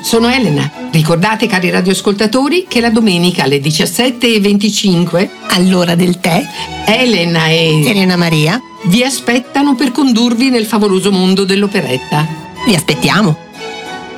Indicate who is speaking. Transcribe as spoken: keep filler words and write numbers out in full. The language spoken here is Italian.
Speaker 1: sono Elena. Ricordate, cari radioascoltatori, che la domenica alle diciassette e venticinque,
Speaker 2: all'ora del tè,
Speaker 1: Elena e
Speaker 2: Elena Maria
Speaker 1: vi aspettano per condurvi nel favoloso mondo dell'operetta.
Speaker 2: Vi aspettiamo!